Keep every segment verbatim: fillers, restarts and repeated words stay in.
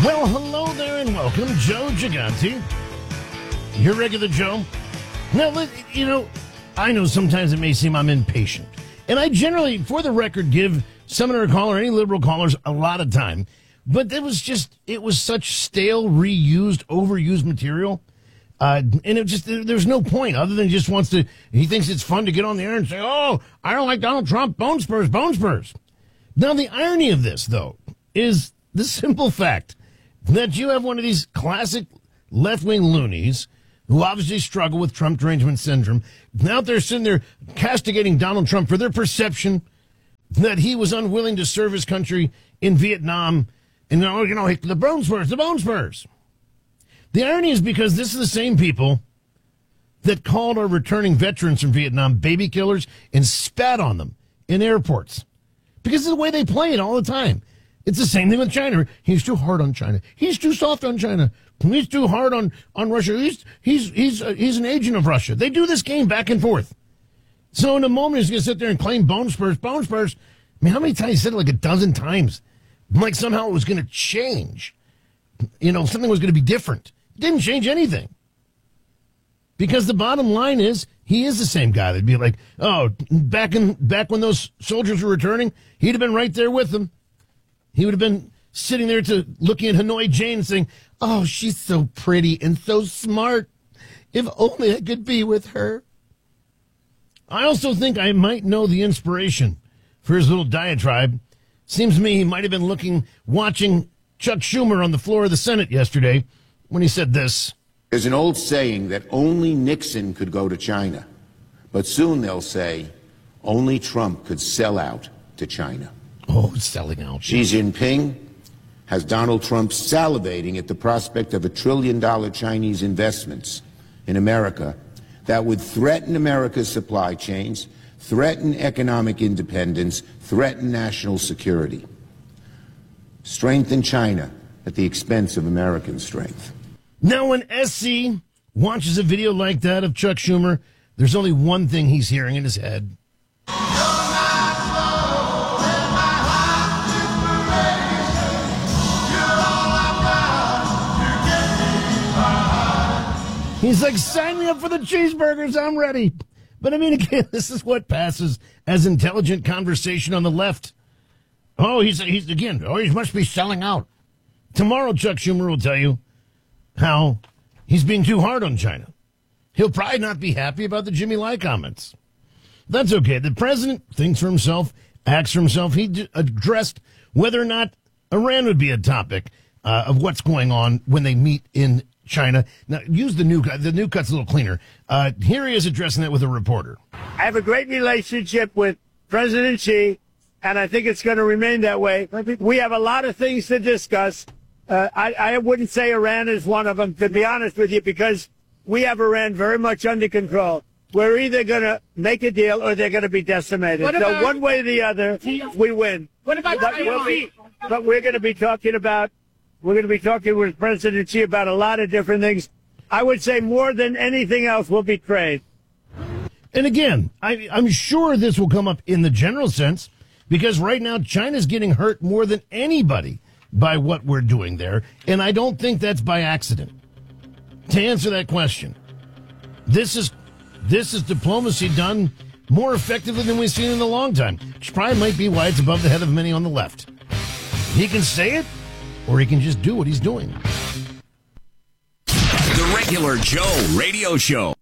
Well, hello there and welcome, Joe Gigante. Your regular Joe. Now, you know, I know sometimes it may seem I'm impatient. And I generally, for the record, give Senator caller, any liberal callers, a lot of time. But it was just, it was such stale, reused, overused material. Uh, and it just, there's no point other than he just wants to, he thinks it's fun to get on the air and say, oh, I don't like Donald Trump, bone spurs, bone spurs. Now, the irony of this, though, is the simple fact that you have one of these classic left-wing loonies who obviously struggle with Trump derangement syndrome. Now they're sitting there castigating Donald Trump for their perception that he was unwilling to serve his country in Vietnam. And, you know, the bone spurs, the bone spurs. The irony is because this is the same people that called our returning veterans from Vietnam baby killers and spat on them in airports. Because of the way they play it all the time. It's the same thing with China. He's too hard on China. He's too soft on China. He's too hard on, on Russia. He's he's he's uh, he's an agent of Russia. They do this game back and forth. So in a moment, he's going to sit there and claim bone spurs, bone spurs. I mean, how many times he said it? Like a dozen times. Like somehow it was going to change. You know, something was going to be different. It didn't change anything. Because the bottom line is, he is the same guy. They'd be like, oh, back in back when those soldiers were returning, he'd have been right there with them. He would have been sitting there to looking at Hanoi Jane saying, oh, she's so pretty and so smart. If only I could be with her. I also think I might know the inspiration for his little diatribe. Seems to me he might have been looking, watching Chuck Schumer on the floor of the Senate yesterday when he said this. There's an old saying that only Nixon could go to China, but soon they'll say only Trump could sell out to China. Oh, selling out. Xi Jinping has Donald Trump salivating at the prospect of a trillion dollar Chinese investments in America that would threaten America's supply chains, threaten economic independence, threaten national security. Strengthen China at the expense of American strength. Now, when S C watches a video like that of Chuck Schumer, there's only one thing he's hearing in his head. He's like, sign me up for the cheeseburgers, I'm ready. But I mean, again, this is what passes as intelligent conversation on the left. Oh, he's, he's again, oh, he must be selling out. Tomorrow, Chuck Schumer will tell you how he's being too hard on China. He'll probably not be happy about the Jimmy Lai comments. That's okay. The president thinks for himself, acts for himself. He d- addressed whether or not Iran would be a topic uh, of what's going on when they meet in China. Now, use the new cut. The new cut's a little cleaner. Uh, here he is addressing that with a reporter. I have a great relationship with President Xi, and I think it's going to remain that way. We have a lot of things to discuss. Uh, I, I wouldn't say Iran is one of them, to be honest with you, because we have Iran very much under control. We're either going to make a deal or they're going to be decimated. What about, so one way or the other, we win. What about but, we'll be, but we're going to be talking about We're going to be talking with President Xi about a lot of different things. I would say more than anything else will be trade. And again, I, I'm sure this will come up in the general sense, because right now China's getting hurt more than anybody by what we're doing there. And I don't think that's by accident. To answer that question, this is this is diplomacy done more effectively than we've seen in a long time, which probably might be why it's above the head of many on the left. He can say it, or he can just do what he's doing. The Regular Joe Radio Show.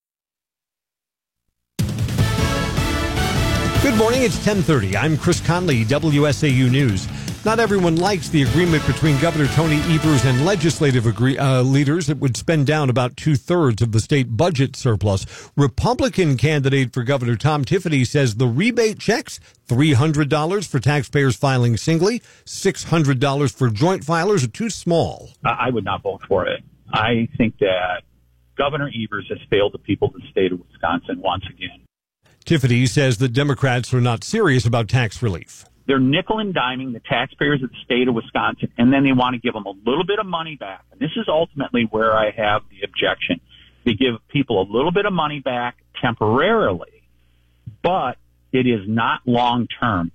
Good morning, it's ten thirty. I'm Chris Conley, W S A U News. Not everyone likes the agreement between Governor Tony Evers and legislative agree, uh, leaders that would spend down about two-thirds of the state budget surplus. Republican candidate for Governor Tom Tiffany says the rebate checks, three hundred dollars for taxpayers filing singly, six hundred dollars for joint filers, are too small. I would not vote for it. I think that Governor Evers has failed the people of the state of Wisconsin once again. Tiffany says that Democrats are not serious about tax relief. They're nickel and diming the taxpayers of the state of Wisconsin, and then they want to give them a little bit of money back. And this is ultimately where I have the objection. They give people a little bit of money back temporarily, but it is not long term.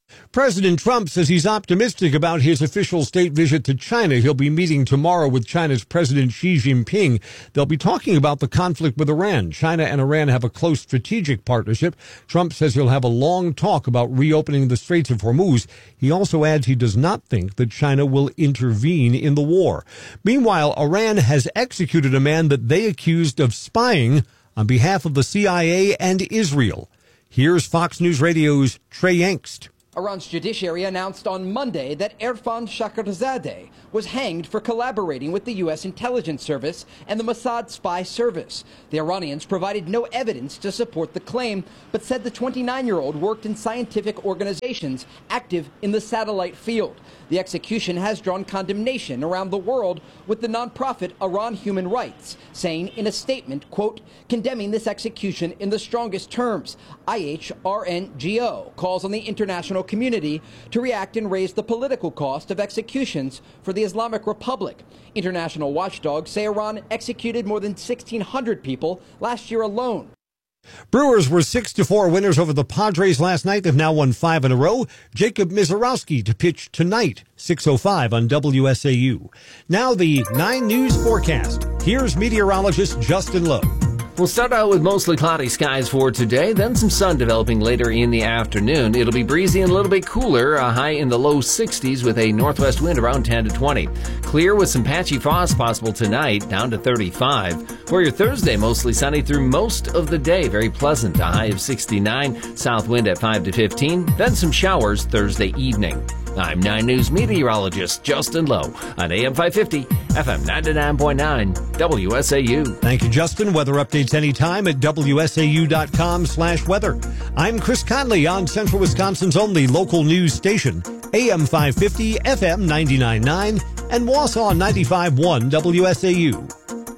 President Trump says he's optimistic about his official state visit to China. He'll be meeting tomorrow with China's President Xi Jinping. They'll be talking about the conflict with Iran. China and Iran have a close strategic partnership. Trump says he'll have a long talk about reopening the Straits of Hormuz. He also adds he does not think that China will intervene in the war. Meanwhile, Iran has executed a man that they accused of spying on behalf of the C I A and Israel. Here's Fox News Radio's Trey Yangst. Iran's judiciary announced on Monday that Erfan Shahrazadeh was hanged for collaborating with the U S intelligence service and the Mossad spy service. The Iranians provided no evidence to support the claim, but said the twenty-nine-year-old worked in scientific organizations active in the satellite field. The execution has drawn condemnation around the world, with the nonprofit Iran Human Rights saying in a statement, quote, condemning this execution in the strongest terms. I H R N G O calls on the international community to react and raise the political cost of executions for the Islamic Republic. International watchdogs say Iran executed more than sixteen hundred people last year alone. Brewers were six to four winners over the Padres last night. They've now won five in a row. Jacob Mizorowski to pitch tonight, six oh five on W S A U. Now the nine News forecast. Here's meteorologist Justin Lowe. We'll start out with mostly cloudy skies for today, then some sun developing later in the afternoon. It'll be breezy and a little bit cooler, a high in the low sixties with a northwest wind around ten to twenty. Clear with some patchy frost possible tonight, down to thirty-five. For your Thursday, mostly sunny through most of the day. Very pleasant, a high of sixty-nine. South wind at five to fifteen, then some showers Thursday evening. I'm nine News meteorologist Justin Lowe on A M five fifty, F M ninety-nine point nine, W S A U. Thank you, Justin. Weather updates anytime at W S A U dot com slash weather. I'm Chris Conley on Central Wisconsin's only local news station, A M five fifty, F M ninety-nine point nine, and Wausau ninety-five point one W S A U.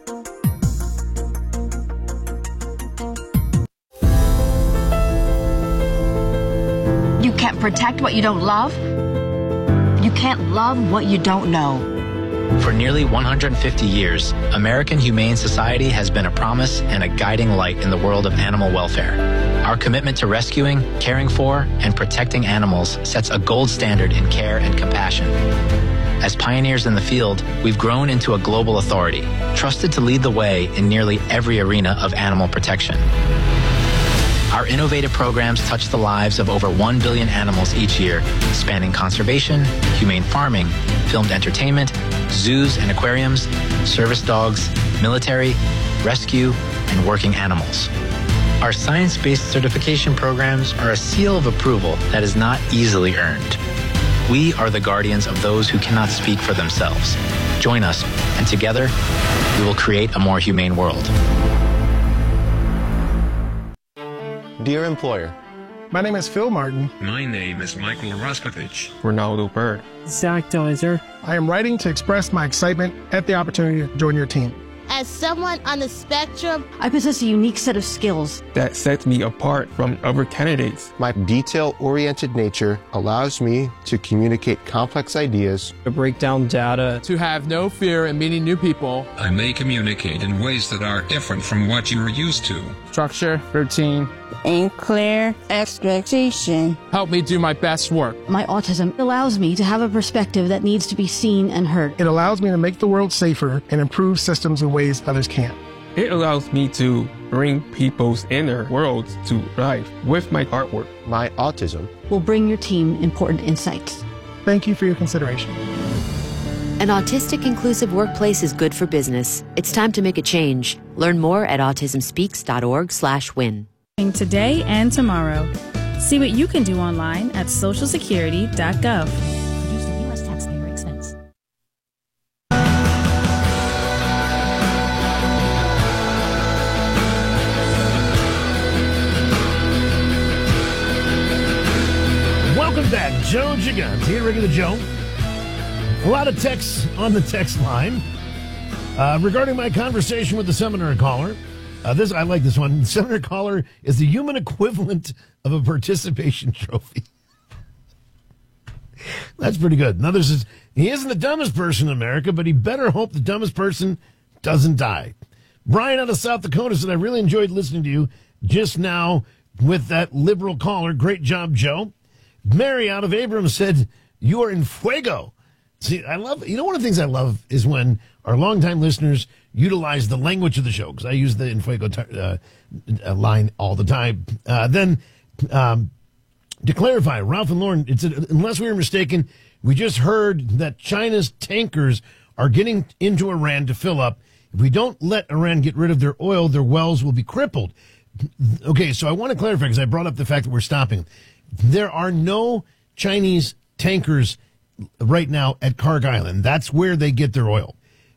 You can't protect what you don't love. You can't love what you don't know. For nearly one hundred fifty years, American Humane Society has been a promise and a guiding light in the world of animal welfare. Our commitment to rescuing, caring for, and protecting animals sets a gold standard in care and compassion. As pioneers in the field, we've grown into a global authority, trusted to lead the way in nearly every arena of animal protection. Our innovative programs touch the lives of over one billion animals each year, spanning conservation, humane farming, filmed entertainment, zoos and aquariums, service dogs, military, rescue, and working animals. Our science-based certification programs are a seal of approval that is not easily earned. We are the guardians of those who cannot speak for themselves. Join us, and together, we will create a more humane world. Dear employer, my name is Phil Martin. My name is Michael Raskovich. Ronaldo Bird. Zach Doiser. I am writing to express my excitement at the opportunity to join your team. As someone on the spectrum, I possess a unique set of skills that sets me apart from other candidates. My detail-oriented nature allows me to communicate complex ideas, to break down data, to have no fear in meeting new people. I may communicate in ways that are different from what you're used to. Structure, routine, and clear expectation. Help me do my best work. My autism allows me to have a perspective that needs to be seen and heard. It allows me to make the world safer and improve systems in ways others can't. It allows me to bring people's inner worlds to life with my artwork. My autism will bring your team important insights. Thank you for your consideration. An autistic inclusive workplace is good for business. It's time to make a change. Learn more at autism speaks dot org slash win. Today and tomorrow. See what you can do online at social security dot gov. Produced at U S taxpayer expense. Welcome back. Joe Gigante, regular Joe. A lot of texts on the text line uh, regarding my conversation with the seminar caller. Uh, this I like this one. The seminar caller is the human equivalent of a participation trophy. That's pretty good. Another says, he isn't the dumbest person in America, but he better hope the dumbest person doesn't die. Brian out of South Dakota said, I really enjoyed listening to you just now with that liberal caller. Great job, Joe. Mary out of Abrams said, "You are in fuego." See, I love, you know, one of the things I love is when our longtime listeners utilize the language of the show, because I use the in fuego t- uh, line all the time. Uh, then, um, to clarify, Ralph and Lauren, it's a, unless we were mistaken, we just heard that China's tankers are getting into Iran to fill up. If we don't let Iran get rid of their oil, their wells will be crippled. Okay, so I want to clarify, because I brought up the fact that we're stopping. There are no Chinese tankers right now at Karg Island. That's where they get their oil.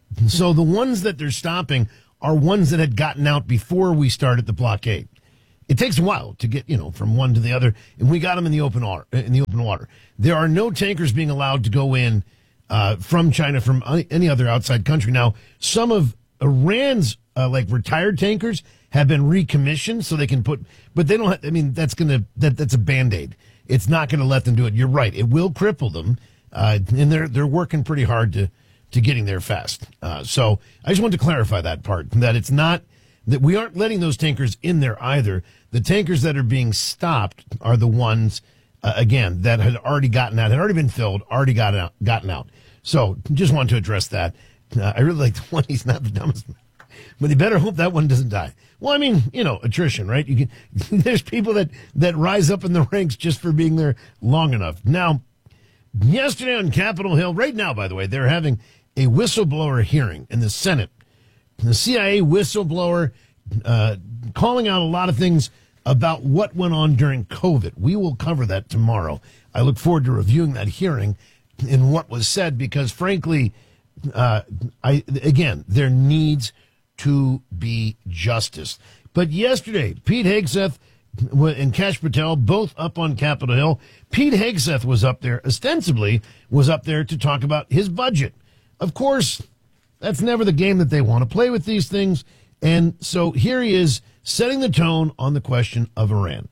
So the ones that they're stopping are ones that had gotten out before we started the blockade. It takes a while to get, you know, from one to the other, and we got them in the open water. In the open water, there are no tankers being allowed to go in uh, from China, from any other outside country. Now, some of Iran's uh, like retired tankers have been recommissioned, so they can put, but they don't. Have, I mean, that's gonna that that's a Band-Aid. It's not going to let them do it. You're right; it will cripple them, uh, and they're they're working pretty hard to to getting there fast. Uh, so I just want to clarify that part, that it's not that we aren't letting those tankers in there either. The tankers that are being stopped are the ones, uh, again, that had already gotten out, had already been filled, already got out, gotten out. So just want to address that. Uh, I really like the one. He's not the dumbest, but you better hope that one doesn't die. Well, I mean, you know, attrition, right? You can, there's people that, that rise up in the ranks just for being there long enough. Now, yesterday on Capitol Hill, right now, by the way, they're having a whistleblower hearing in the Senate. The C I A whistleblower uh, calling out a lot of things about what went on during COVID. We will cover that tomorrow. I look forward to reviewing that hearing and what was said, because, frankly, uh, I again, there needs to be justice. But yesterday, Pete Hegseth and Kash Patel both up on Capitol Hill. Pete Hegseth was up there, ostensibly was up there to talk about his budget. Of course, that's never the game that they want to play with these things. And so here he is setting the tone on the question of Iran.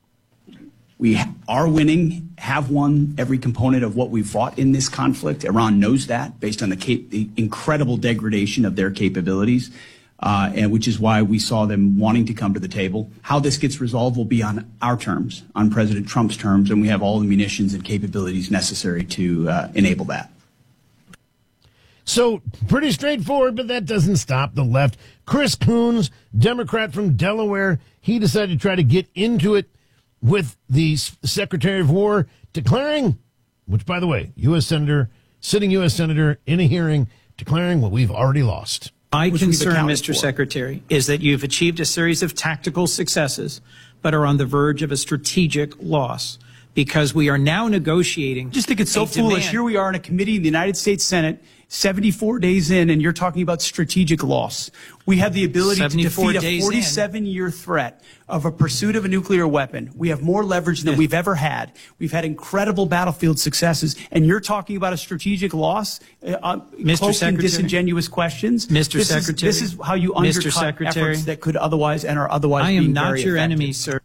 We are winning, have won every component of what we fought in this conflict. Iran knows that, based on the, cap- the incredible degradation of their capabilities, uh, and which is why we saw them wanting to come to the table. How this gets resolved will be on our terms, on President Trump's terms, and we have all the munitions and capabilities necessary to uh, enable that. So, pretty straightforward, but that doesn't stop the left. Chris Coons, Democrat from Delaware, he decided to try to get into it with the Secretary of War, declaring, which, by the way, U S Senator, sitting U S Senator in a hearing, declaring what we've already lost. My concern, Mister Secretary, is that you've achieved a series of tactical successes, but are on the verge of a strategic loss, because we are now negotiating. I just think it's so foolish. Here we are in a committee in the United States Senate, seventy-four days in, and you're talking about strategic loss. We have the ability to defeat a forty-seven-year threat of a pursuit of a nuclear weapon. We have more leverage than we've ever had. We've had incredible battlefield successes, and you're talking about a strategic loss? Uh, Mister Secretary, disingenuous questions? Mister This Secretary, is, this is how you Mister undercut Secretary, efforts that could otherwise and are otherwise I am being not very your effective. enemy, sir.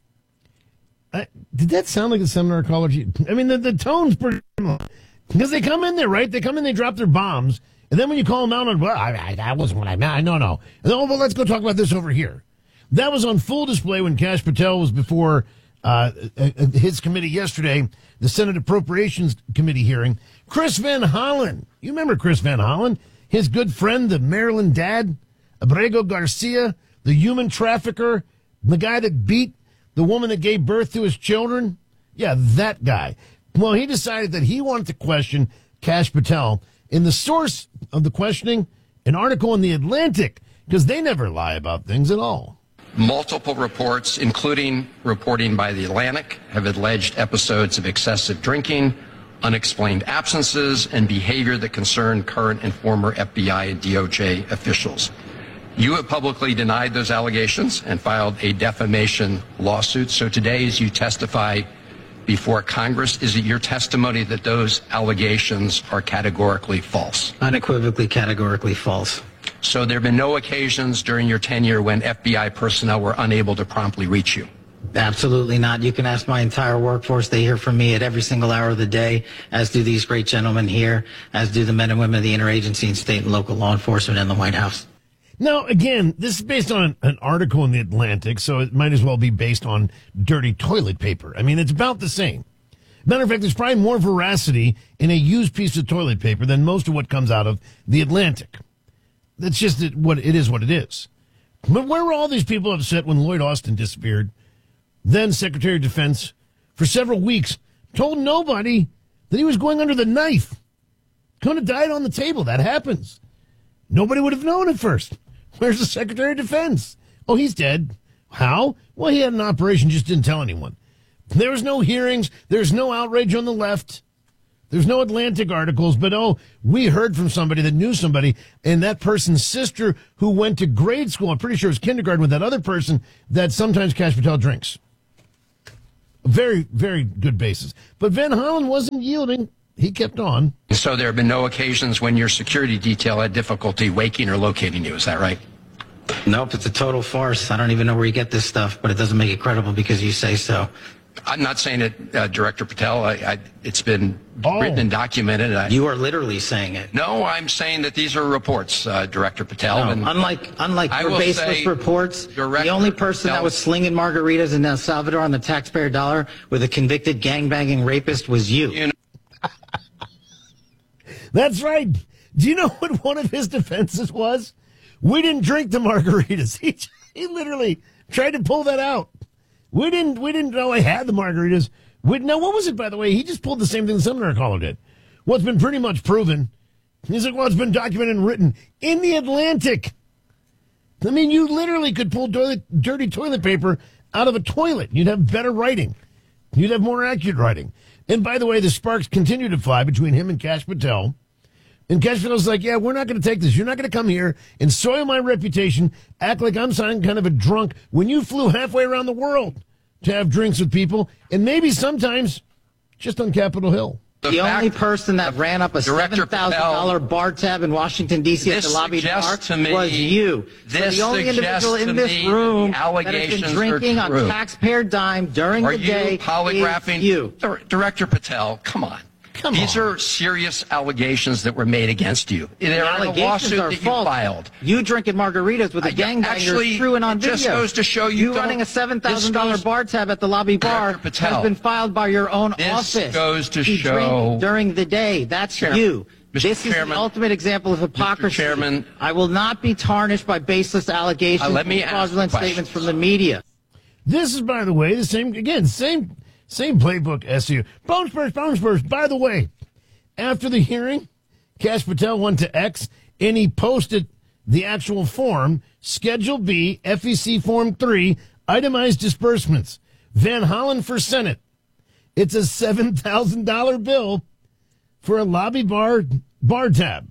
I, did that sound like a seminar college? I mean, the, the tone's pretty similar. Because they come in there, right? They come in, they drop their bombs, and then when you call them out on, well, I, I, that wasn't what I meant. I no, no. And then, oh, well, let's go talk about this over here. That was on full display when Kash Patel was before uh, his committee yesterday, the Senate Appropriations Committee hearing. Chris Van Hollen, you remember Chris Van Hollen? His good friend, the Maryland dad, Abrego Garcia, the human trafficker, the guy that beat the woman that gave birth to his children? Yeah, that guy. Well, he decided that he wanted to question Kash Patel. In the source of the questioning, an article in The Atlantic, because they never lie about things at all. Multiple reports, including reporting by The Atlantic, have alleged episodes of excessive drinking, unexplained absences, and behavior that concern current and former F B I and D O J officials. You have publicly denied those allegations and filed a defamation lawsuit. So today, as you testify before Congress, is it your testimony that those allegations are categorically false? Unequivocally, categorically false. So there have been no occasions during your tenure when F B I personnel were unable to promptly reach you? Absolutely not. You can ask my entire workforce. They hear from me at every single hour of the day, as do these great gentlemen here, as do the men and women of the interagency and state and local law enforcement in the White House. Now, again, this is based on an article in The Atlantic, so it might as well be based on dirty toilet paper. I mean, it's about the same. Matter of fact, there's probably more veracity in a used piece of toilet paper than most of what comes out of the Atlantic. That's just it, what it is what it is. But where were all these people upset when Lloyd Austin disappeared? Then Secretary of Defense, for several weeks, told nobody that he was going under the knife. Could have died on the table. That happens. Nobody would have known at first. Where's the Secretary of Defense? Oh, he's dead. How? Well, he had an operation, just didn't tell anyone. There was no hearings. There's no outrage on the left. There's no Atlantic articles, but oh, we heard from somebody that knew somebody, and that person's sister who went to grade school, I'm pretty sure it was kindergarten, with that other person that sometimes Kash Patel drinks. Very, very good basis. But Van Hollen wasn't yielding. He kept on. So there have been no occasions when your security detail had difficulty waking or locating you. Is that right? Nope, it's a total farce. I don't even know where you get this stuff, but it doesn't make it credible because you say so. I'm not saying it, uh, Director Patel. I, I, it's been Oh. written and documented. I, You are literally saying it. no, I'm saying that these are reports, uh, Director Patel. No, and unlike unlike I your will baseless say, reports, Director the only person Patel- that was slinging margaritas in El Salvador on the taxpayer dollar with a convicted gangbanging rapist was you. you know, That's right. Do you know what one of his defenses was? We didn't drink the margaritas. He, he literally tried to pull that out. We didn't we didn't know I had the margaritas. We, no, what was it, by the way? He just pulled the same thing the seminar caller did. Well, it's been pretty much proven. He's like, well, it's been documented and written in the Atlantic. I mean, you literally could pull toilet, dirty toilet paper out of a toilet. You'd have better writing. You'd have more accurate writing. And by the way, the sparks continue to fly between him and Kash Patel. And Kash Patel's like, yeah, we're not going to take this. You're not going to come here and soil my reputation, act like I'm some kind of a drunk when you flew halfway around the world to have drinks with people, and maybe sometimes just on Capitol Hill. The, the only person that ran up a seven thousand dollar bar tab in Washington, D C at the lobby bar was you. This so the only individual in this me room that that has been drinking on true. taxpayer dime during Are the day you polygraphing is you. Director Patel? Come on. Come These on. are serious allegations that were made against you. The They're in a allegations lawsuit are that you false. filed. You drinking margaritas with a I- gangbanger actually, true and on it video. just goes to show you You don't- running a seven thousand this dollar goes- bar tab at the lobby bar Director Patel, has been filed by your own this office. goes to You show- drink during the day. That's Chairman- you. Mister This is Chairman- the ultimate example of hypocrisy. Mister Chairman- I will not be tarnished by baseless allegations Uh, let me and ask fraudulent questions. statements from the media. This is, by the way, the same, again, same same playbook S E U. Bone Spurs, Bone Spurs. By the way, after the hearing, Kash Patel went to X and he posted the actual form, Schedule B, F E C Form three, itemized disbursements. Van Hollen for Senate. It's a seven thousand dollar bill for a lobby bar bar tab.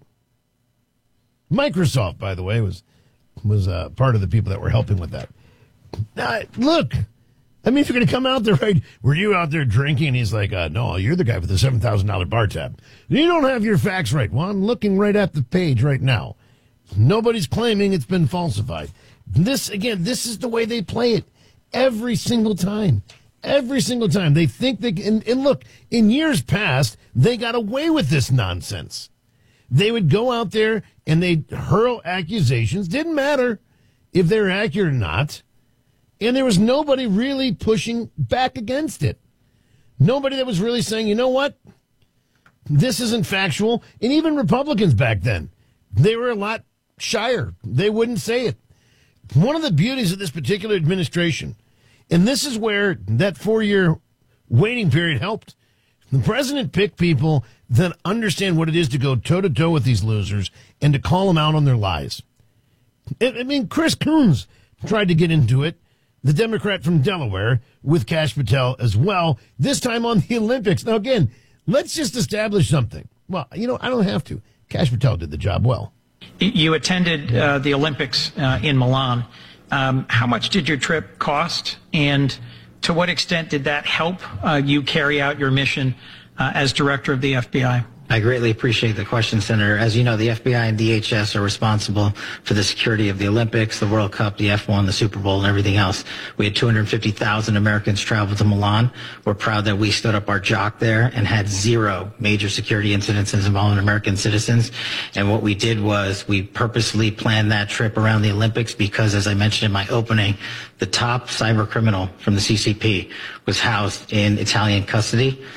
Microsoft, by the way, was was uh, part of the people that were helping with that. Now, look, I mean, if you're going to come out there, right, were you out there drinking? He's like, uh, no, you're the guy with the seven thousand dollar bar tab. You don't have your facts right. Well, I'm looking right at the page right now. Nobody's claiming it's been falsified. This, again, this is the way they play it every single time. Every single time. They think they can, and, and look, in years past, they got away with this nonsense. They would go out there and they'd hurl accusations. Didn't matter if they were accurate or not. And there was nobody really pushing back against it. Nobody that was really saying, you know what? This isn't factual. And even Republicans back then, they were a lot shyer. They wouldn't say it. One of the beauties of this particular administration, and this is where that four-year waiting period helped, the president picked people that understand what it is to go toe-to-toe with these losers and to call them out on their lies. I I mean, Chris Coons tried to get into it, the Democrat from Delaware, with Kash Patel as well, this time on the Olympics. Now, again, let's just establish something. Well, you know, I don't have to. Kash Patel did the job well. You attended uh, the Olympics uh, in Milan. Um, how much did your trip cost, and to what extent did that help uh, you carry out your mission uh, as director of the F B I? I greatly appreciate the question, Senator. As you know, the F B I and D H S are responsible for the security of the Olympics, the World Cup, the F one, the Super Bowl, and everything else. We had two hundred fifty thousand Americans travel to Milan. We're proud that we stood up our jock there and had zero major security incidents involving American citizens. And what we did was we purposely planned that trip around the Olympics because, as I mentioned in my opening, the top cyber criminal from the C C P was housed in Italian custody.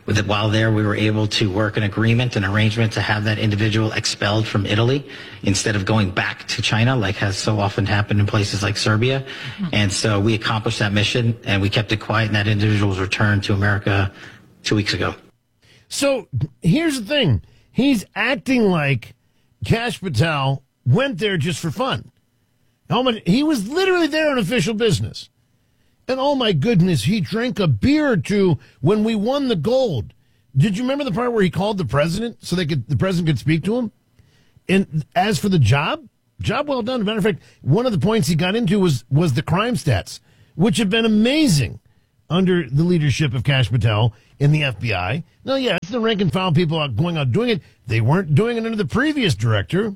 With it, while there, we were able to work an agreement, an arrangement to have that individual expelled from Italy instead of going back to China, like has so often happened in places like Serbia. Mm-hmm. And so we accomplished that mission, and we kept it quiet, and that individual was returned to America two weeks ago. So here's the thing. He's acting like Kash Patel went there just for fun. He was literally there on official business. And oh my goodness, he drank a beer or two when we won the gold. Did you remember the part where he called the president so they could the president could speak to him? And as for the job, job well done. As a matter of fact, one of the points he got into was was the crime stats, which have been amazing under the leadership of Kash Patel in the F B I. Now, yeah, it's the rank and file people out going out doing it. They weren't doing it under the previous director.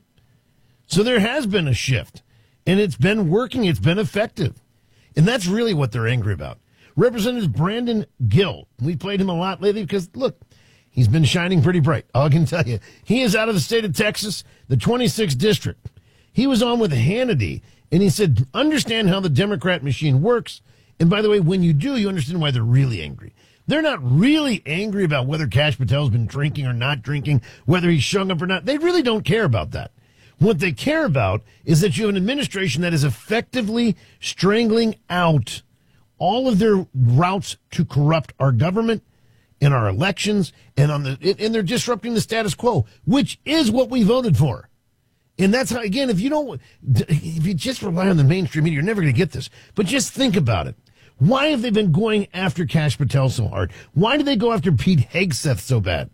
So there has been a shift, and it's been working. It's been effective. And that's really what they're angry about. Representative Brandon Gill, we played him a lot lately because, look, he's been shining pretty bright. All I can tell you, he is out of the state of Texas, the twenty-sixth district. He was on with Hannity, and he said, understand how the Democrat machine works. And by the way, when you do, you understand why they're really angry. They're not really angry about whether Kash Patel's been drinking or not drinking, whether he's showing up or not. They really don't care about that. What they care about is that you have an administration that is effectively strangling out all of their routes to corrupt our government and our elections, and on the and they're disrupting the status quo, which is what we voted for. And that's how, again, if you don't, if you just rely on the mainstream media, you're never going to get this. But just think about it. Why have they been going after Kash Patel so hard? Why did they go after Pete Hegseth so bad?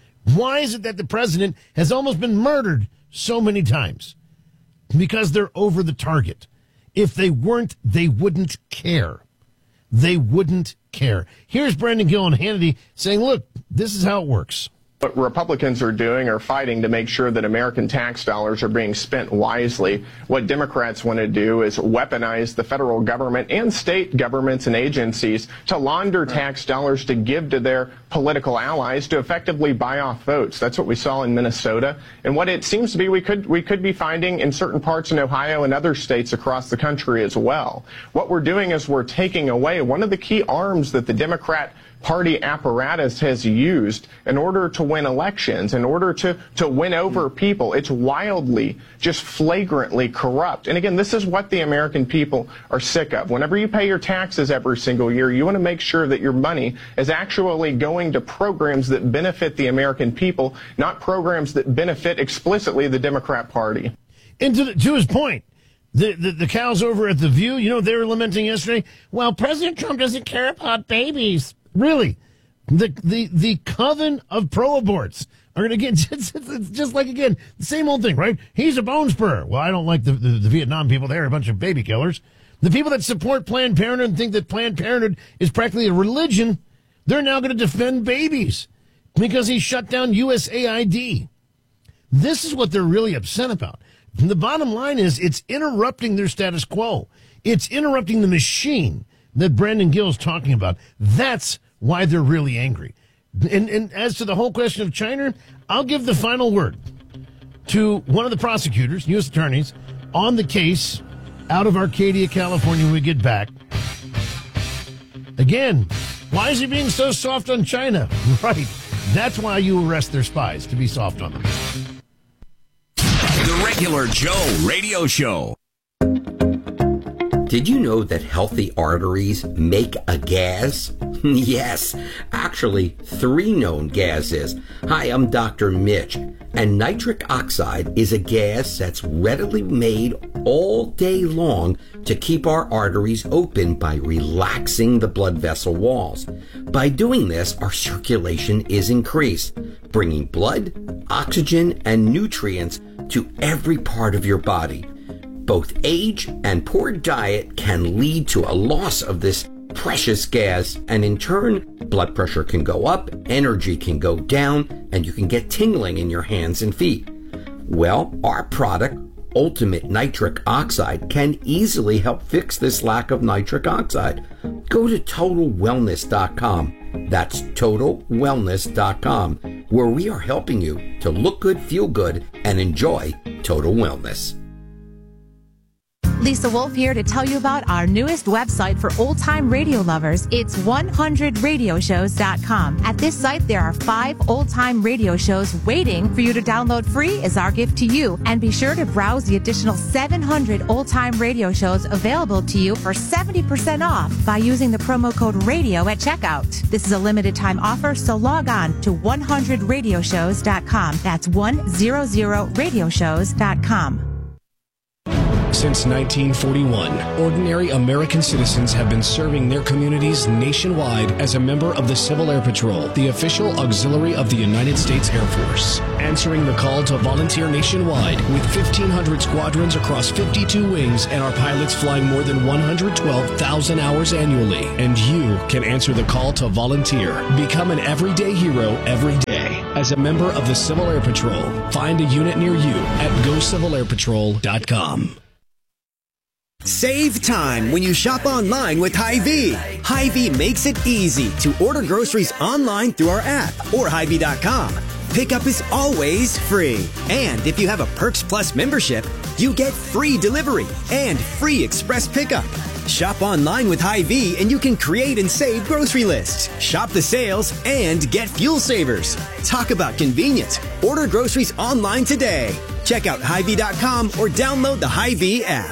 Why is it that the president has almost been murdered so many times? Because they're over the target. If they weren't, they wouldn't care. They wouldn't care. Here's Brandon Gill and Hannity saying, look, this is how it works. What Republicans are doing are fighting to make sure that American tax dollars are being spent wisely. What Democrats want to do is weaponize the federal government and state governments and agencies to launder tax dollars to give to their political allies to effectively buy off votes. That's what we saw in Minnesota. And what it seems to be we could we could be finding in certain parts in Ohio and other states across the country as well. What we're doing is we're taking away one of the key arms that the Democrat Party apparatus has used in order to win elections, in order to, to win over people. It's wildly, just flagrantly corrupt. And again, this is what the American people are sick of. Whenever you pay your taxes every single year, you want to make sure that your money is actually going to programs that benefit the American people, not programs that benefit explicitly the Democrat Party. And to, the, to his point, The, the the cows over at The View, you know what they were lamenting yesterday? Well, President Trump doesn't care about babies. Really? The the the coven of pro-aborts are going to get just, just like, again, the same old thing, right? He's a bone spur. Well, I don't like the, the, the Vietnam people. They're a bunch of baby killers. The people that support Planned Parenthood and think that Planned Parenthood is practically a religion, they're now going to defend babies because he shut down U S A I D. This is what they're really upset about. The bottom line is it's interrupting their status quo. It's interrupting the machine that Brandon Gill is talking about. That's why they're really angry. And, and as to the whole question of China, I'll give the final word to one of the prosecutors, U S attorneys, on the case out of Arcadia, California, when we get back. Again, why is he being so soft on China? Right. That's why you arrest their spies, to be soft on them. The Regular Joe Radio Show. Did you know that healthy arteries make a gas? Yes, actually three known gases. Hi, I'm Doctor Mitch, and nitric oxide is a gas that's readily made all day long to keep our arteries open by relaxing the blood vessel walls. By doing this, our circulation is increased, bringing blood, oxygen, and nutrients to every part of your body. Both age and poor diet can lead to a loss of this precious gas, and in turn, blood pressure can go up, energy can go down, and you can get tingling in your hands and feet. Well, our product, Ultimate Nitric Oxide, can easily help fix this lack of nitric oxide. Go to total wellness dot com. That's total wellness dot com, where we are helping you to look good, feel good, and enjoy total wellness. Lisa Wolf here to tell you about our newest website for old-time radio lovers. It's one hundred radio shows dot com. At this site, there are five old-time radio shows waiting for you to download free as our gift to you. And be sure to browse the additional seven hundred old-time radio shows available to you for seventy percent off by using the promo code RADIO at checkout. This is a limited time offer, so log on to one hundred radio shows dot com. That's one hundred radio shows dot com. Since nineteen forty-one, ordinary American citizens have been serving their communities nationwide as a member of the Civil Air Patrol, the official auxiliary of the United States Air Force. Answering the call to volunteer nationwide with fifteen hundred squadrons across fifty-two wings and our pilots flying more than one hundred twelve thousand hours annually. And you can answer the call to volunteer. Become an everyday hero every day as a member of the Civil Air Patrol. Find a unit near you at go civil air patrol dot com. Save time when you shop online with Hy-Vee. Hy-Vee makes it easy to order groceries online through our app or Hy Vee dot com. Pickup is always free. And if you have a Perks Plus membership, you get free delivery and free express pickup. Shop online with Hy-Vee and you can create and save grocery lists, shop the sales, and get fuel savers. Talk about convenience. Order groceries online today. Check out Hy Vee dot com or download the Hy-Vee app.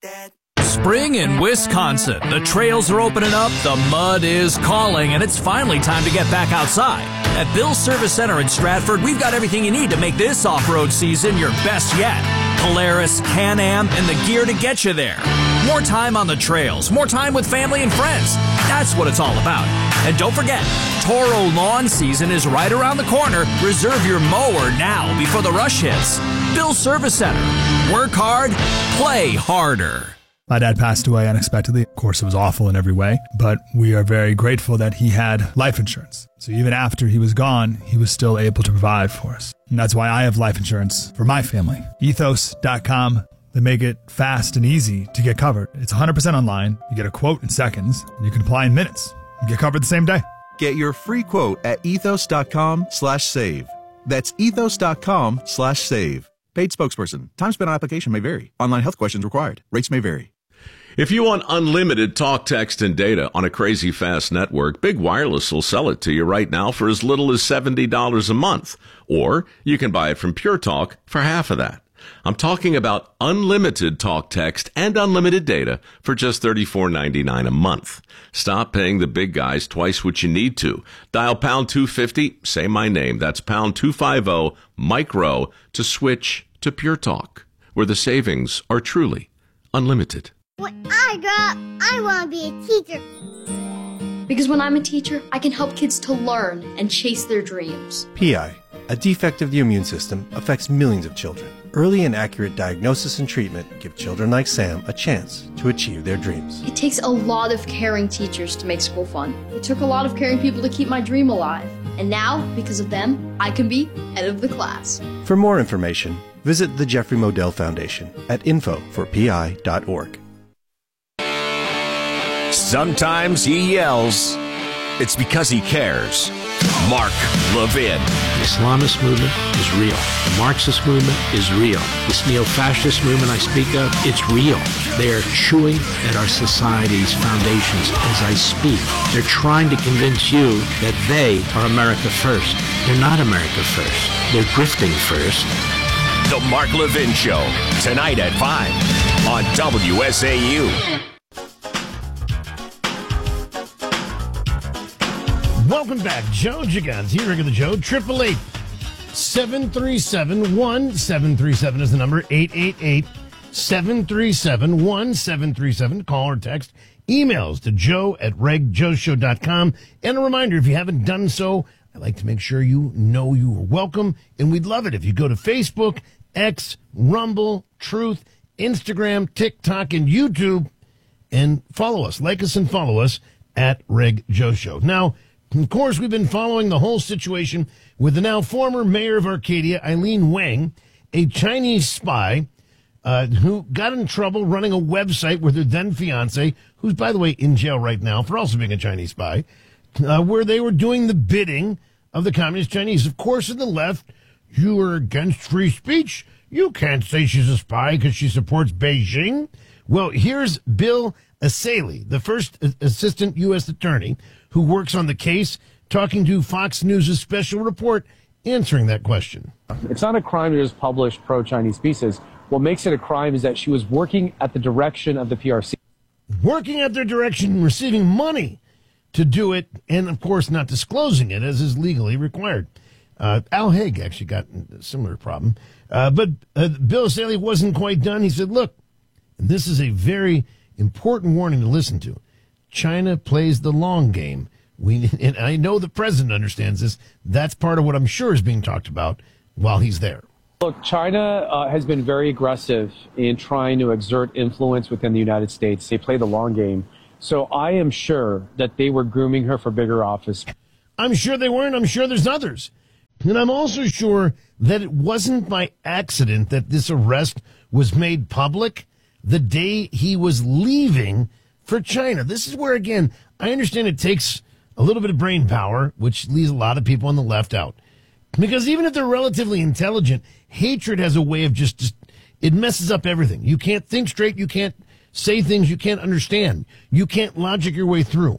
Spring in Wisconsin. The trails are opening up, the mud is calling, and it's finally time to get back outside. At Bill's Service Center in Stratford, we've got everything you need to make this off-road season your best yet. Polaris, Can-Am, and the gear to get you there. More time on the trails, more time with family and friends. That's what it's all about. And don't forget, Toro lawn season is right around the corner. Reserve your mower now before the rush hits. Bill's Service Center. Work hard, play harder. My dad passed away unexpectedly. Of course, it was awful in every way, but we are very grateful that he had life insurance. So even after he was gone, he was still able to provide for us. And that's why I have life insurance for my family. ethos dot com. They make it fast and easy to get covered. It's one hundred percent online. You get a quote in seconds, and you can apply in minutes. You get covered the same day. Get your free quote at ethos dot com slash save. That's ethos dot com slash save. Paid spokesperson. Time spent on application may vary. Online health questions required. Rates may vary. If you want unlimited talk, text, and data on a crazy fast network, Big Wireless will sell it to you right now for as little as seventy dollars a month. Or you can buy it from Pure Talk for half of that. I'm talking about unlimited talk, text, and unlimited data for just thirty-four ninety-nine a month. Stop paying the big guys twice what you need to. Dial pound two fifty, say my name. That's pound two fifty, micro, to switch to Pure Talk, where the savings are truly unlimited. When I grow up, I want to be a teacher. Because when I'm a teacher, I can help kids to learn and chase their dreams. P I, a defect of the immune system, affects millions of children. Early and accurate diagnosis and treatment give children like Sam a chance to achieve their dreams. It takes a lot of caring teachers to make school fun. It took a lot of caring people to keep my dream alive. And now, because of them, I can be head of the class. For more information, visit the Jeffrey Modell Foundation at info for p i dot org. Sometimes he yells. It's because he cares. Mark Levin. The Islamist movement is real. The Marxist movement is real. This neo-fascist movement I speak of, it's real. They are chewing at our society's foundations as I speak. They're trying to convince you that they are America first. They're not America first. They're drifting first. The Mark Levin Show, tonight at five on W S A U. Welcome back. Joe Gigante, regular Joe. Triple eight seven three seven one seven three seven is the number. Eight eight eight seven three seven one seven three seven. Call or text. Emails to joe at reg joe show dot com. And a reminder, if you haven't done so, I'd like to make sure you know you are welcome. And we'd love it if you go to Facebook, X, Rumble, Truth, Instagram, TikTok, and YouTube and follow us. Like us and follow us at Reg Joe Show. Now, of course, we've been following the whole situation with the now former mayor of Arcadia, Eileen Wang, a Chinese spy uh, who got in trouble running a website with her then fiance, who's, by the way, in jail right now for also being a Chinese spy, uh, where they were doing the bidding of the communist Chinese. Of course, in the left, you are against free speech. You can't say she's a spy because she supports Beijing. Well, here's Bill Essayli, the first assistant U S attorney who works on the case, talking to Fox News' special report, answering that question. It's not a crime to just publish pro-Chinese pieces. What makes it a crime is that she was working at the direction of the P R C. Working at their direction, receiving money to do it, and, of course, not disclosing it as is legally required. Uh, Al Haig actually got a similar problem. Uh, but uh, Bill Essayli wasn't quite done. He said, look, and this is a very important warning to listen to. China plays the long game. We, and I know the president understands this. That's part of what I'm sure is being talked about while he's there. Look, China uh, has been very aggressive in trying to exert influence within the United States. They play the long game. So I am sure that they were grooming her for bigger office. I'm sure they weren't. I'm sure there's others. And I'm also sure that it wasn't by accident that this arrest was made public the day he was leaving for China. This is where, again, I understand it takes a little bit of brain power, which leaves a lot of people on the left out. Because even if they're relatively intelligent, hatred has a way of just, just, it messes up everything. You can't think straight. You can't say things you can't understand. You can't logic your way through.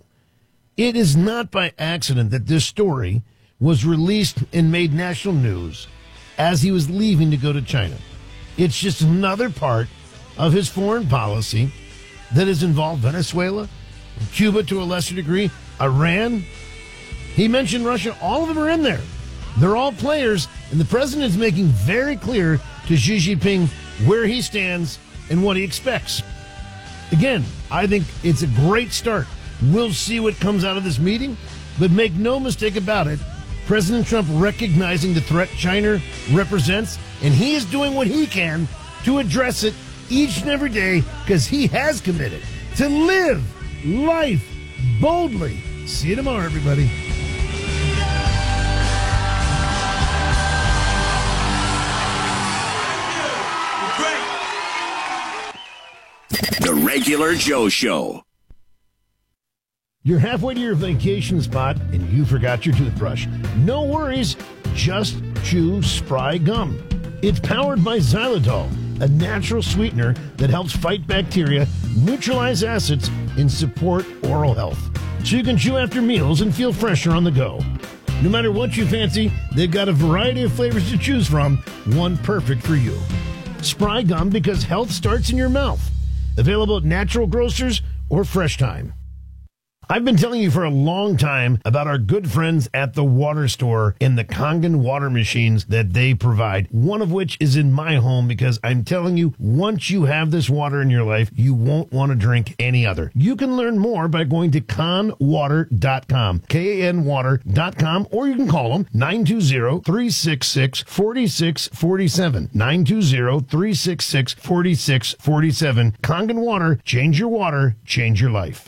It is not by accident that this story was released and made national news as he was leaving to go to China. It's just another part of his foreign policy that has involved Venezuela, Cuba to a lesser degree, Iran. He mentioned Russia. All of them are in there. They're all players, and the president is making very clear to Xi Jinping where he stands and what he expects. Again, I think it's a great start. We'll see what comes out of this meeting, but make no mistake about it, President Trump recognizing the threat China represents, and he is doing what he can to address it each and every day because he has committed to live life boldly. See you tomorrow, everybody. The Regular Joe Show. You're halfway to your vacation spot and you forgot your toothbrush. No worries, just chew Spry Gum. It's powered by xylitol, a natural sweetener that helps fight bacteria, neutralize acids, and support oral health. So you can chew after meals and feel fresher on the go. No matter what you fancy, they've got a variety of flavors to choose from, one perfect for you. Spry Gum, because health starts in your mouth. Available at natural grocers or Fresh Time. I've been telling you for a long time about our good friends at the Water Store and the Kangen water machines that they provide, one of which is in my home because I'm telling you, once you have this water in your life, you won't want to drink any other. You can learn more by going to kan water dot com, K A N water dot com, or you can call them nine two zero, three six six, four six four seven, nine two zero, three six six, four six four seven. Kangen Water, change your water, change your life.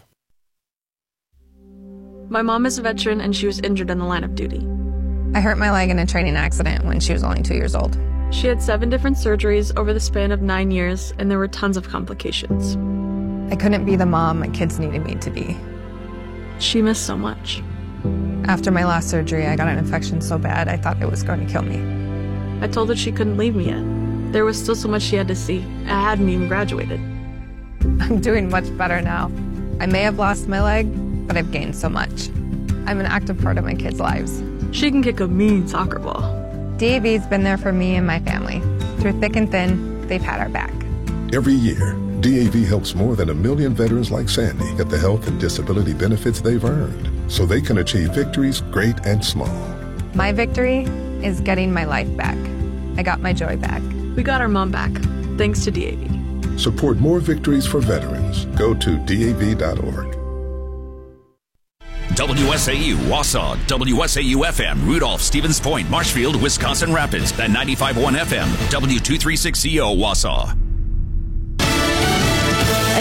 My mom is a veteran and she was injured in the line of duty. I hurt my leg in a training accident when she was only two years old. She had seven different surgeries over the span of nine years, and there were tons of complications. I couldn't be the mom my kids needed me to be. She missed so much. After my last surgery, I got an infection so bad I thought it was going to kill me. I told her she couldn't leave me yet. There was still so much she had to see. I hadn't even graduated. I'm doing much better now. I may have lost my leg, but I've gained so much. I'm an active part of my kids' lives. She can kick a mean soccer ball. D A V's been there for me and my family. Through thick and thin, they've had our back. Every year, D A V helps more than a million veterans like Sandy get the health and disability benefits they've earned so they can achieve victories great and small. My victory is getting my life back. I got my joy back. We got our mom back, thanks to D A V. Support more victories for veterans. Go to D A V dot org. W S A U Wausau, W S A U F M, Rudolph, Stevens Point, Marshfield, Wisconsin Rapids, and ninety-five point one F M, W two thirty-six C O Wausau. A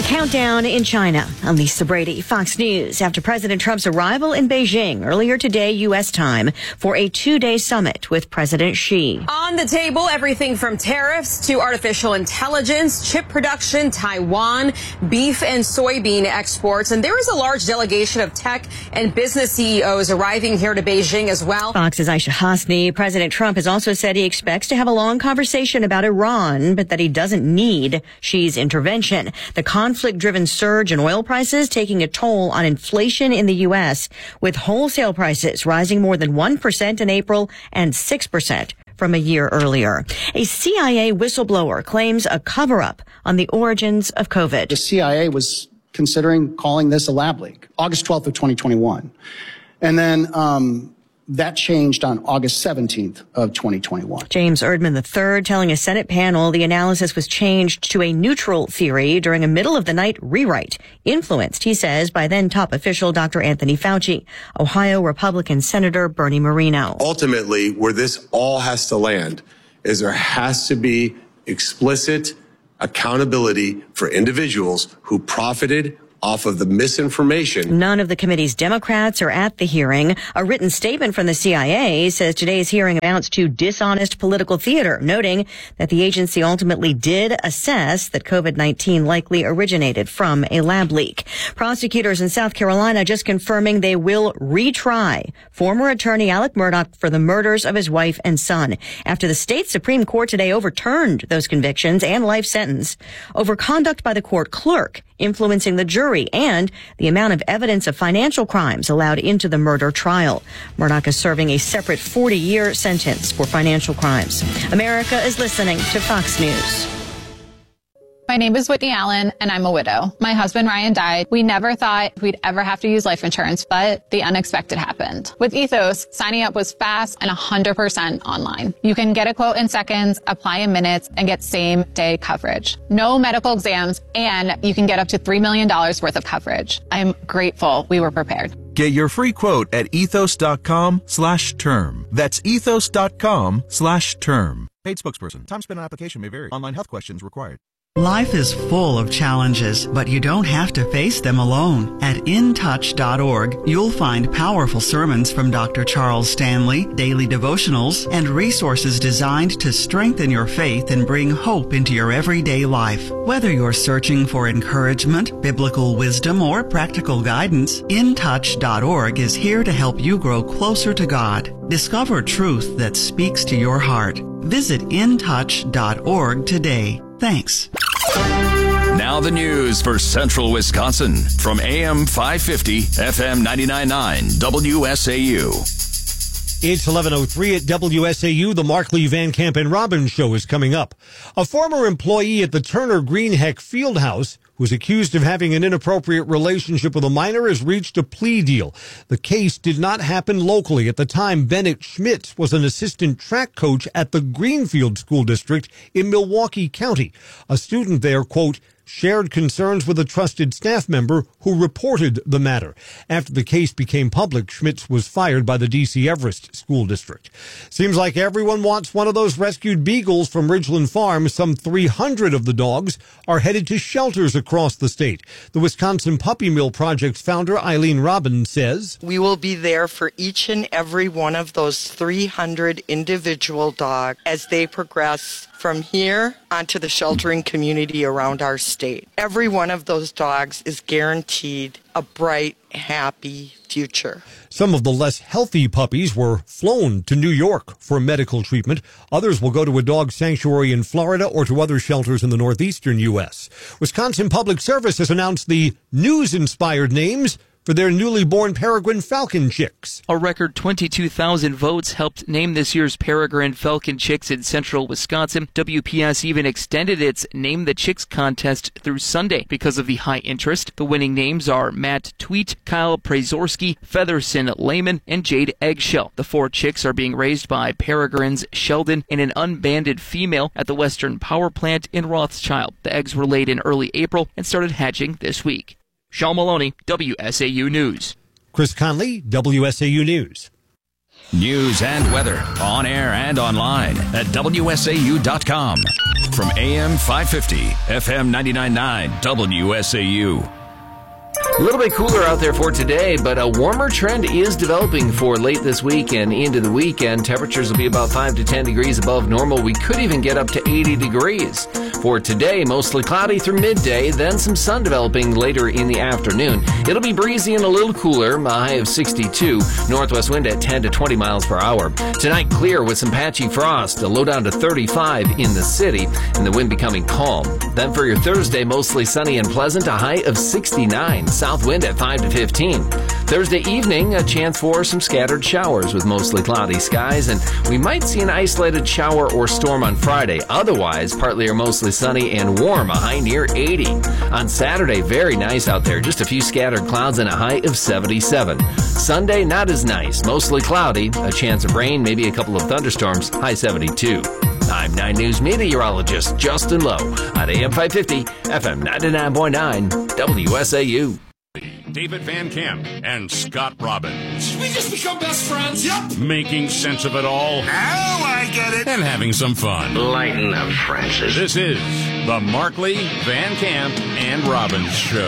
countdown in China. I'm Lisa Brady, Fox News. After President Trump's arrival in Beijing earlier today, U S time, for a two-day summit with President Xi. On the table, everything from tariffs to artificial intelligence, chip production, Taiwan, beef and soybean exports. And there is a large delegation of tech and business C E Os arriving here to Beijing as well. Fox's Aisha Hasni. President Trump has also said he expects to have a long conversation about Iran, but that he doesn't need Xi's intervention. The conflict-driven surge in oil prices taking a toll on inflation in the U S, with wholesale prices rising more than one percent in April and six percent from a year earlier. A C I A whistleblower claims a cover-up on the origins of COVID. The C I A was considering calling this a lab leak, August twelfth of twenty twenty-one. And then um, that changed on August seventeenth of twenty twenty-one. James Erdman the third telling a Senate panel the analysis was changed to a neutral theory during a middle-of-the-night rewrite, influenced, he says, by then top official Doctor Anthony Fauci. Ohio Republican Senator Bernie Moreno. Ultimately, where this all has to land is there has to be explicit accountability for individuals who profited off of the misinformation. None of the committee's Democrats are at the hearing. A written statement from the C I A says today's hearing amounts to dishonest political theater, noting that the agency ultimately did assess that COVID nineteen likely originated from a lab leak. Prosecutors in South Carolina just confirming they will retry former attorney Alec Murdaugh for the murders of his wife and son after the state Supreme Court today overturned those convictions and life sentence over conduct by the court clerk influencing the jury and the amount of evidence of financial crimes allowed into the murder trial. Murdaugh is serving a separate forty-year sentence for financial crimes. America is listening to Fox News. My name is Whitney Allen, and I'm a widow. My husband, Ryan, died. We never thought we'd ever have to use life insurance, but the unexpected happened. With Ethos, signing up was fast and one hundred percent online. You can get a quote in seconds, apply in minutes, and get same-day coverage. No medical exams, and you can get up to three million dollars worth of coverage. I'm grateful we were prepared. Get your free quote at ethos.com slash term. That's ethos.com slash term. Paid spokesperson. Time spent on application may vary. Online health questions required. Life is full of challenges, but you don't have to face them alone. At in touch dot org, you'll find powerful sermons from Doctor Charles Stanley, daily devotionals, and resources designed to strengthen your faith and bring hope into your everyday life. Whether you're searching for encouragement, biblical wisdom, or practical guidance, in touch dot org is here to help you grow closer to God. Discover truth that speaks to your heart. Visit in touch dot org today. Thanks. Now the news for Central Wisconsin from A M five fifty, F M ninety-nine point nine, W S A U. It's eleven oh three at W S A U. The Markley, Van Camp, and Robbins show is coming up. A former employee at the Turner Greenheck Fieldhouse who's accused of having an inappropriate relationship with a minor has reached a plea deal. The case did not happen locally. At the time, Bennett Schmitz was an assistant track coach at the Greenfield School District in Milwaukee County. A student there, quote, shared concerns with a trusted staff member who reported the matter. After the case became public, Schmitz was fired by the D C Everest School District. Seems like everyone wants one of those rescued beagles from Ridgeland Farm. Some three hundred of the dogs are headed to shelters across the state. The Wisconsin Puppy Mill Project's founder, Eileen Robbins, says, we will be there for each and every one of those three hundred individual dogs as they progress from here onto the sheltering community around our state. Every one of those dogs is guaranteed a bright, happy future. Some of the less healthy puppies were flown to New York for medical treatment. Others will go to a dog sanctuary in Florida or to other shelters in the northeastern U S. Wisconsin Public Service has announced the news-inspired names for their newly born peregrine falcon chicks. A record twenty-two thousand votes helped name this year's peregrine falcon chicks in central Wisconsin. W P S even extended its Name the Chicks contest through Sunday because of the high interest. The winning names are Matt Tweet, Kyle Prazorski, Featherson Lehman, and Jade Eggshell. The four chicks are being raised by Peregrines Sheldon and an unbanded female at the Western Power Plant in Rothschild. The eggs were laid in early April and started hatching this week. Sean Maloney, W S A U News. Chris Conley, W S A U News. News and weather on air and online at W S A U dot com. from A M five fifty, F M ninety-nine point nine, W S A U. A little bit cooler out there for today, but a warmer trend is developing for late this week and into the weekend. Temperatures will be about five to ten degrees above normal. We could even get up to eighty degrees. For today, mostly cloudy through midday, then some sun developing later in the afternoon. It'll be breezy and a little cooler, a high of sixty-two. Northwest wind at ten to twenty miles per hour. Tonight, clear with some patchy frost, a low down to thirty-five in the city, and the wind becoming calm. Then for your Thursday, mostly sunny and pleasant, a high of sixty-nine. South wind at five to fifteen. Thursday evening, a chance for some scattered showers with mostly cloudy skies, and we might see an isolated shower or storm on Friday. Otherwise, partly or mostly sunny and warm, a high near eighty. On Saturday, very nice out there, just a few scattered clouds and a high of seventy-seven. Sunday, not as nice, mostly cloudy, a chance of rain, maybe a couple of thunderstorms, high seventy-two. I'm nine News meteorologist Justin Lowe on A M five fifty, F M ninety-nine point nine, W S A U. David Van Camp and Scott Robbins. Should we just become best friends? Yep. Making sense of it all. Now I get it. And having some fun. Lighten up, Francis. This is the Markley, Van Camp, and Robbins Show.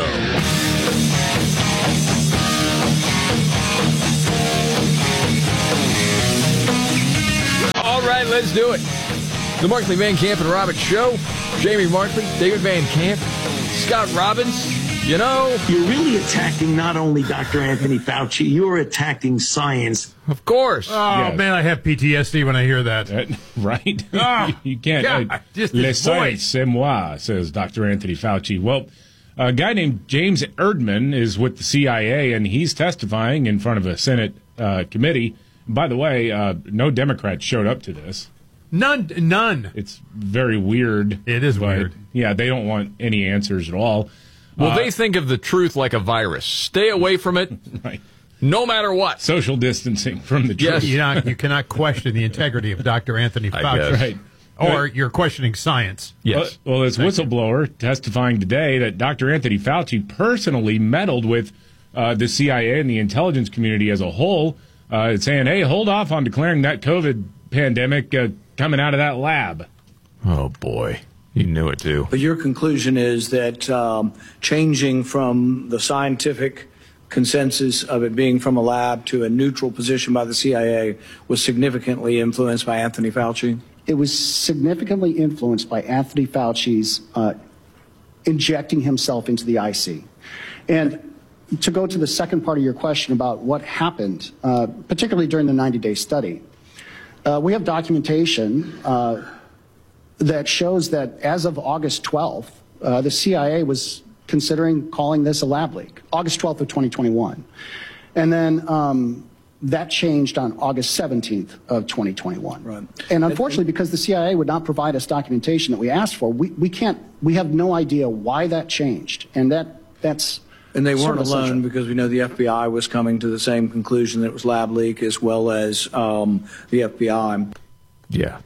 All right, let's do it. The Markley, Van Camp, and Robbins Show. Jamie Markley, David Van Camp, Scott Robbins. You know, you're really attacking not only Doctor Anthony Fauci, you're attacking science. Of course. Oh, yes. Man, I have P T S D when I hear that. Uh, right? Oh, you can't. God, Uh, just Le his science, voice. c'est moi, says Doctor Anthony Fauci. Well, a guy named James Erdman is with the C I A, and he's testifying in front of a Senate uh, committee. By the way, uh, no Democrats showed up to this. None. None. It's very weird. It is but, weird. Yeah, they don't want any answers at all. Well, uh, they think of the truth like a virus. Stay away from it, right. No matter what. Social distancing from the truth. Yes. You, not, you cannot question the integrity of Doctor Anthony Fauci. Right. Or Right. you're questioning science. Yes. Well, well this Thank whistleblower testifying today that Doctor Anthony Fauci personally meddled with uh, the C I A and the intelligence community as a whole, uh, saying, hey, hold off on declaring that COVID pandemic uh, coming out of that lab. Oh, boy. You knew it, too. But your conclusion is that um, changing from the scientific consensus of it being from a lab to a neutral position by the C I A was significantly influenced by Anthony Fauci? It was significantly influenced by Anthony Fauci's uh, injecting himself into the I C. And to go to the second part of your question about what happened, uh, particularly during the ninety-day study, uh, we have documentation uh, that shows that as of August twelfth, uh, the C I A was considering calling this a lab leak, August twelfth of twenty twenty-one. And then um, that changed on August seventeenth of twenty twenty-one. Right. And unfortunately, because the C I A would not provide us documentation that we asked for, we, we can't, we have no idea why that changed. And that that's And they sort weren't of alone essential. because we know the F B I was coming to the same conclusion that it was lab leak, as well as um, the F B I. Yeah.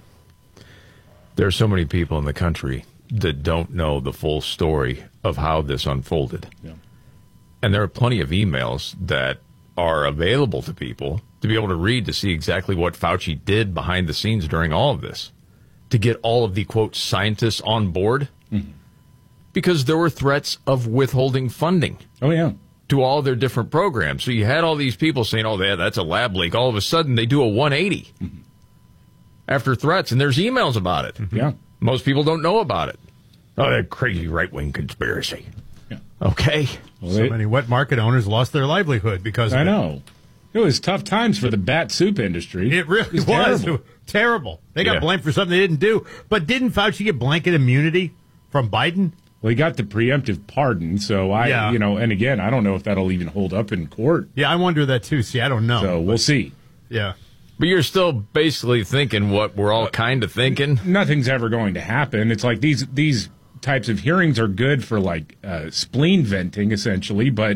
There are so many people in the country that don't know the full story of how this unfolded. Yeah. And there are plenty of emails that are available to people to be able to read to see exactly what Fauci did behind the scenes during all of this, to get all of the, quote, scientists on board, mm-hmm. because there were threats of withholding funding. Oh, yeah. To all their different programs. So you had all these people saying, oh, yeah, that's a lab leak. All of a sudden, they do a one eighty mm-hmm. after threats, and there's emails about it. Mm-hmm. Yeah. Most people don't know about it. Oh, that crazy right-wing conspiracy. Yeah. Okay. Well, So they- many wet market owners lost their livelihood because of I it. know. It was tough times for the bat soup industry. It really was. terrible. Terrible. terrible. They got Yeah. blamed for something they didn't do. But didn't Fauci get blanket immunity from Biden? Well, he got the preemptive pardon, so I, Yeah. you know, and again, I don't know if that'll even hold up in court. Yeah, I wonder that too. See, I don't know. So we'll see. Yeah. But you're still basically thinking what we're all kind of thinking. Nothing's ever going to happen. It's like these these types of hearings are good for like uh, spleen venting, essentially, but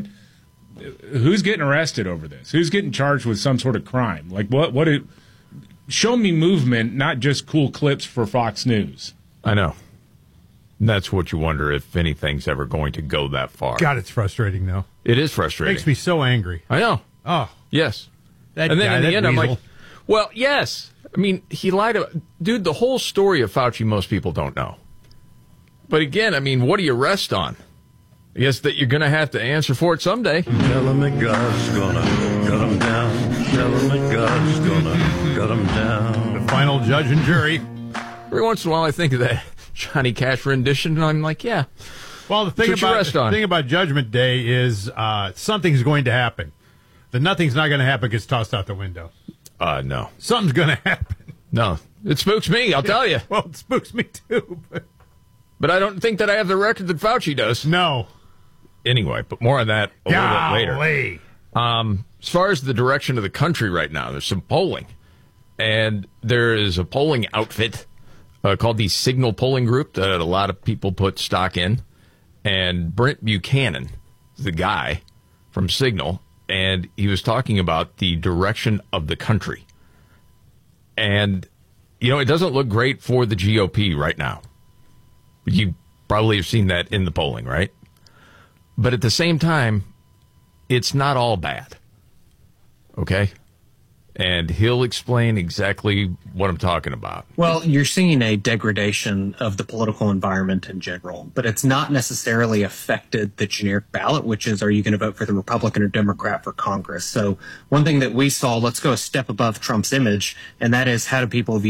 who's getting arrested over this? Who's getting charged with some sort of crime? Like what? What? It, show me movement, not just cool clips for Fox News. I know. That's what you wonder if anything's ever going to go that far. God, it's frustrating, though. It is frustrating. Makes me so angry. I know. Oh. Yes. That and then guy, in the that end, I'm weasel. like, well, yes. I mean, he lied about... Dude, the whole story of Fauci, most people don't know. But again, I mean, what do you rest on? I guess that you're going to have to answer for it someday. Tell him that God's gonna cut him down. Tell him that God's gonna cut him down. The final judge and jury. Every once in a while, I think of that Johnny Cash rendition, and I'm like, yeah. Well, the thing That's what you about rest the on. thing about Judgment Day is uh, something's going to happen. The nothing's not going to happen gets tossed out the window. Uh, no. Something's going to happen. No. It spooks me, I'll tell you. Well, it spooks me too. But, but I don't think that I have the record that Fauci does. No. Anyway, but more on that a Golly. little bit later. Um, as far as the direction of the country right now, there's some polling. And there is a polling outfit uh, called the Signal Polling Group that a lot of people put stock in. And Brent Buchanan is the guy from Signal, and he was talking about the direction of the country. And, you know, it doesn't look great for the G O P right now. You probably have seen that in the polling, right? But at the same time, it's not all bad. Okay? And he'll explain exactly what I'm talking about. Well, you're seeing a degradation of the political environment in general, but it's not necessarily affected the generic ballot, which is, are you going to vote for the Republican or Democrat for Congress? So one thing that we saw, let's go a step above Trump's image, and that is, how do people view